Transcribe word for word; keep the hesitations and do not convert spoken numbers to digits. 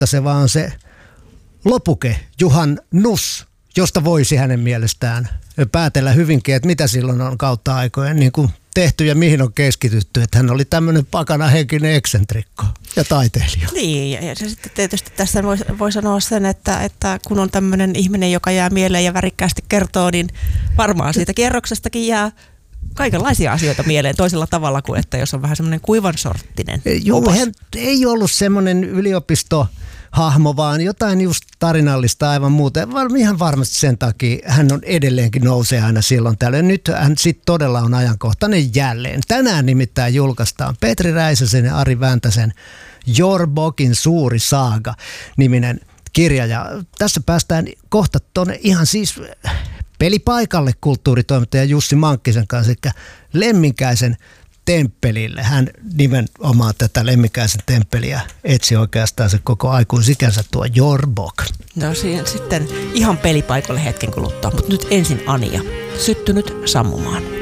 ratkaiseva on se lopuke, Juhan Nuss, josta voisi hänen mielestään päätellä hyvinkin, että mitä silloin on kautta aikojen niin kuin tehty ja mihin on keskitytty. Että hän oli tämmöinen pakanahenkinen eksentrikko ja taiteilija. Niin, ja sitten tietysti tässä voi, voi sanoa sen, että, että kun on tämmöinen ihminen, joka jää mieleen ja värikkäästi kertoo, niin varmaan siitä kierroksestakin jää kaikenlaisia asioita mieleen toisella tavalla kuin, että jos on vähän semmoinen kuivan sorttinen. Joo, hän ei ollut semmoinen yliopistohahmo, vaan jotain just tarinallista aivan muuta. Ihan varmasti sen takia hän on edelleenkin nousee aina silloin tällöin. Nyt hän sitten todella on ajankohtainen jälleen. Tänään nimittäin julkaistaan Petri Räisäsen ja Ari Väntäsen Jorbokin suuri saaga -niminen kirja. Ja tässä päästään kohta tuonne ihan siis pelipaikalle kulttuuritoimittaja Jussi Mankkisen kanssa, eli Lemminkäisen temppelille. Hän nimenomaan tätä Lemminkäisen temppeliä etsi oikeastaan se koko aikuisikänsä tuo Jorbok. No siihen sitten ihan pelipaikalle hetken kuluttua, mutta nyt ensin Anja, Syttynyt sammumaan.